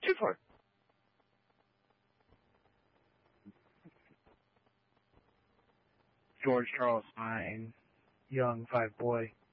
Shoot for it. George Charles Fine, young 5 boy.